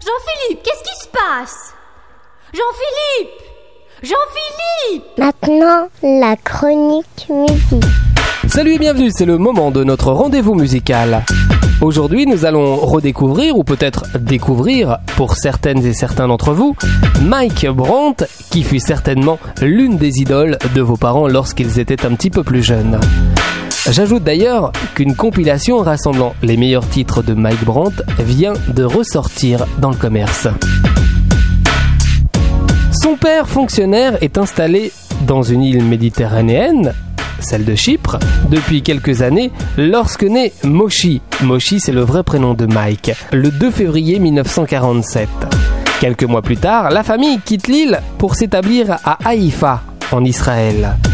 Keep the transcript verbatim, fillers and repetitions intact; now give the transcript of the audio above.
Jean-Philippe, qu'est-ce qui se passe? Jean-Philippe! Jean-Philippe! Maintenant, la chronique musique. Salut et bienvenue, c'est le moment de notre rendez-vous musical. Aujourd'hui, nous allons redécouvrir, ou peut-être découvrir, pour certaines et certains d'entre vous, Mike Brandt, qui fut certainement l'une des idoles de vos parents lorsqu'ils étaient un petit peu plus jeunes. J'ajoute d'ailleurs qu'une compilation rassemblant les meilleurs titres de Mike Brandt vient de ressortir dans le commerce. Son père fonctionnaire est installé dans une île méditerranéenne, celle de Chypre, depuis quelques années, lorsque naît Moshi. Moshi, c'est le vrai prénom de Mike, le deux février mille neuf cent quarante-sept. Quelques mois plus tard, la famille quitte l'île pour s'établir à Haïfa, en Israël.